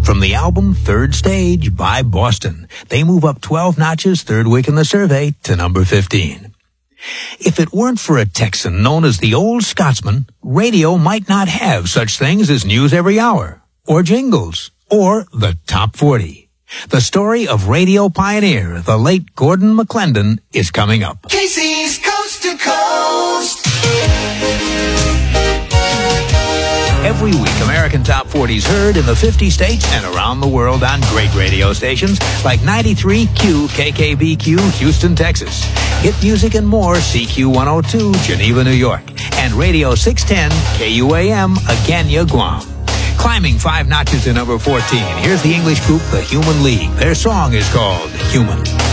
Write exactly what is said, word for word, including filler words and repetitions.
From the album Third Stage by Boston, they move up twelve notches third week in the survey to number fifteen. If it weren't for a Texan known as the Old Scotsman, radio might not have such things as News Every Hour, or jingles, or the Top forty. The story of radio pioneer, the late Gordon McClendon, is coming up. Casey's Coast to Coast. Every week, American Top forty is heard in the fifty states and around the world on great radio stations like ninety-three Q K K B Q, Houston, Texas, Hit Music and More, C Q one oh two, Geneva, New York, and Radio six ten, K U A M, Agenia, Guam. Climbing five notches to number fourteen, here's the English group The Human League. Their song is called Human.